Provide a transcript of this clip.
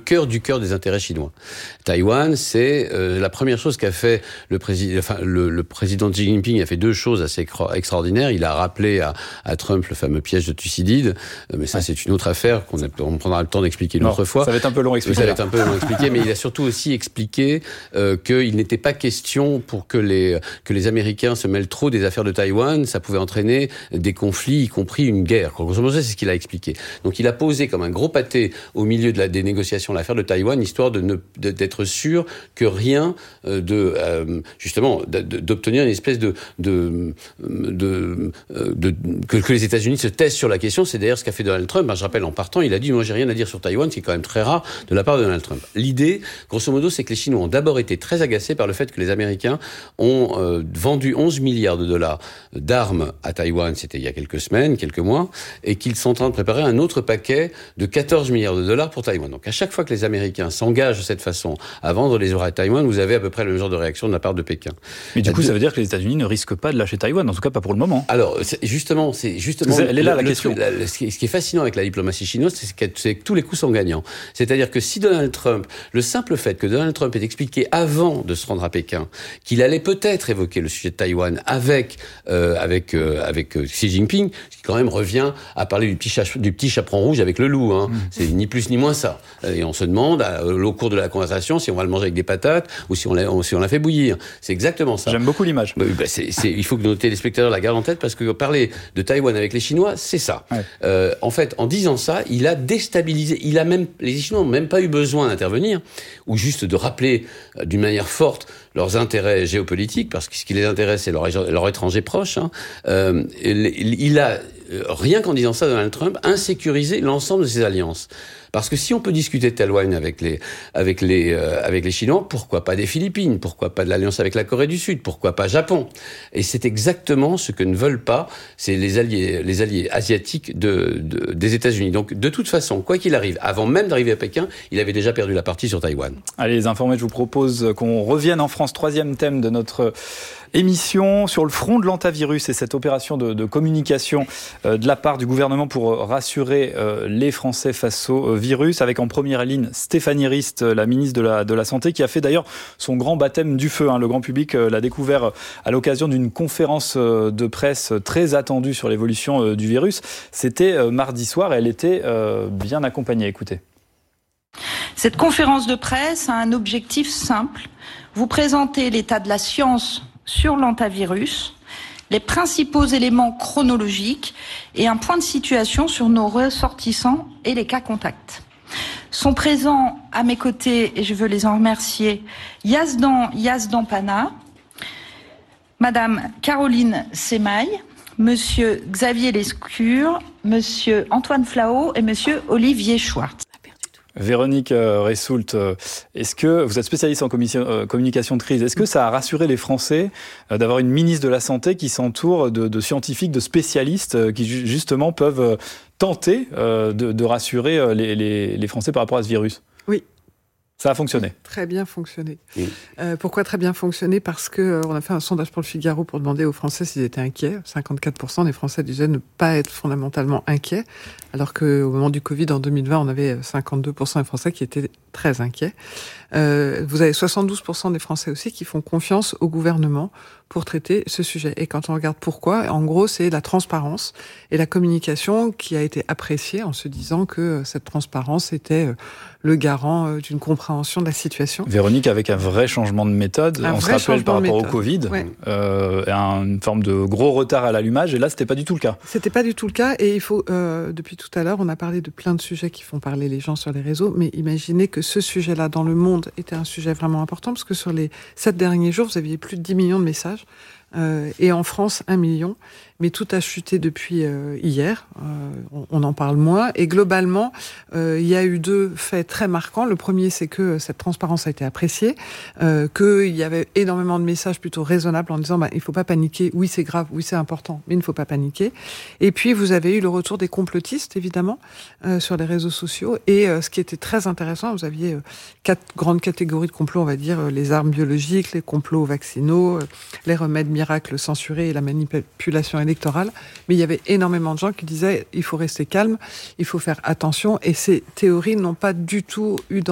cœur du cœur des intérêts chinois. Taïwan, c'est la première chose qu'a fait le président Xi Jinping a fait deux choses assez extraordinaires. Il a rappelé à Trump le fameux piège de Thucydide, mais ça c'est une autre affaire on prendra le temps d'expliquer une autre fois. Ça va être un peu long à expliquer. Ça va être un peu long à expliquer, mais il a surtout aussi expliqué qu'il n'était pas question pour que les Américains se mêlent trop des affaires de Taïwan, ça pouvait entraîner des conflits, y compris une guerre. Grosso modo, c'est ce qu'il a expliqué. Donc il a posé comme un gros pâté au milieu des négociations l'affaire de Taïwan, histoire d'être sûr que rien justement d'obtenir une espèce que les États-Unis se taisent sur la question. C'est d'ailleurs ce qu'a fait Donald Trump. Je rappelle, en partant, il a dit « Moi, j'ai rien à dire sur Taïwan », ce qui est quand même très rare de la part de Donald Trump. L'idée, grosso modo, c'est que les Chinois ont d'abord été très agacés par le fait que les Américains ont vendu 11 milliards de dollars d'armes à Taïwan, c'était il y a quelques semaines, quelques mois, et qu'ils sont en train de préparer un autre paquet de 14 milliards de dollars pour Taïwan. Donc à chaque fois que les Américains s'engagent de cette façon à vendre les armes à Taïwan, vous avez à peu près le même genre de réaction de la part de Pékin. Mais du coup, ça veut dire que les États-Unis ne risquent pas de lâcher Taïwan, en tout cas pas pour le moment. Alors, justement, elle est là la question. Ce qui est fascinant avec la diplomatie chinoise, c'est que tous les coups sont gagnants. C'est-à-dire que si Donald Trump, le simple fait que Donald Trump ait expliqué avant de se rendre à Pékin qu'il allait peut-être évoquer le sujet de Taïwan avec Xi Jinping, ce qui quand même revient à parler du petit chaperon rouge avec le loup. C'est ni plus ni moins ça. Et on se demande au cours de la conversation si on va le manger avec des patates ou si on l'a fait bouillir. C'est exactement ça. J'aime beaucoup l'image. Il faut que nos téléspectateurs la gardent en tête parce que parler de Taïwan avec les Chinois, c'est ça. Ouais. En fait, en disant ça, il a déstabilisé. Les Chinois n'ont même pas eu besoin d'intervenir ou juste de rappeler d'une manière forte leurs intérêts géopolitiques, parce que ce qui les intéresse, c'est leur étranger proche. Il a, rien qu'en disant ça, Donald Trump, insécurisé l'ensemble de ses alliances. Parce que si on peut discuter de Taïwan avec les Chinois, pourquoi pas des Philippines? Pourquoi pas de l'alliance avec la Corée du Sud? Pourquoi pas Japon? Et c'est exactement ce que ne veulent pas les alliés asiatiques des États-Unis. Donc, de toute façon, quoi qu'il arrive, avant même d'arriver à Pékin, il avait déjà perdu la partie sur Taïwan. Allez, les informés, je vous propose qu'on revienne en France. Troisième thème de notre émission sur le front de l'antavirus et cette opération de communication de la part du gouvernement pour rassurer les Français face au virus, avec en première ligne Stéphanie Rist, la ministre de la Santé, qui a fait d'ailleurs son grand baptême du feu. Le grand public l'a découvert à l'occasion d'une conférence de presse très attendue sur l'évolution du virus. C'était mardi soir et elle était bien accompagnée. Écoutez. Cette conférence de presse a un objectif simple, vous présenter l'état de la science sur l'antavirus, les principaux éléments chronologiques et un point de situation sur nos ressortissants et les cas contacts. Sont présents à mes côtés, et je veux les en remercier, Yazdan Pana, Madame Caroline Semaille, Monsieur Xavier Lescure, Monsieur Antoine Flao et Monsieur Olivier Schwartz. Véronique Ressoult, est-ce que vous êtes spécialiste en communication de crise? Est-ce que ça a rassuré les Français d'avoir une ministre de la Santé qui s'entoure de scientifiques, de spécialistes qui justement peuvent tenter de rassurer les Français par rapport à ce virus? Oui. Ça a fonctionné. Très bien fonctionné. Oui. Pourquoi très bien fonctionné? Parce que on a fait un sondage pour le Figaro pour demander aux Français s'ils étaient inquiets. 54% des Français disaient ne pas être fondamentalement inquiets, alors qu'au moment du Covid, en 2020, on avait 52% des Français qui étaient très inquiets. Vous avez 72% des Français aussi qui font confiance au gouvernement pour traiter ce sujet. Et quand on regarde pourquoi, en gros, c'est la transparence et la communication qui a été appréciée en se disant que cette transparence était le garant d'une compréhension de la situation. Véronique, avec un vrai changement de méthode, on se rappelle par rapport au Covid, ouais. Une forme de gros retard à l'allumage, et là, c'était pas du tout le cas. C'était pas du tout le cas, et il faut, depuis tout à l'heure, on a parlé de plein de sujets qui font parler les gens sur les réseaux, mais imaginez que ce sujet-là, dans le monde, était un sujet vraiment important, parce que sur les 7 derniers jours, vous aviez plus de 10 millions de messages, et en France, 1 million. Mais tout a chuté depuis hier. On en parle moins. Et globalement, il y a eu 2 faits très marquants. Le premier, c'est que cette transparence a été appréciée, qu'il y avait énormément de messages plutôt raisonnables en disant il ne faut pas paniquer. Oui, c'est grave. Oui, c'est important. Mais il ne faut pas paniquer. Et puis, vous avez eu le retour des complotistes, évidemment, sur les réseaux sociaux. Et ce qui était très intéressant, vous aviez 4 grandes catégories de complots, on va dire, les armes biologiques, les complots vaccinaux, les remèdes miracles censurés et la manipulation électorale, mais il y avait énormément de gens qui disaient il faut rester calme, il faut faire attention, et ces théories n'ont pas du tout eu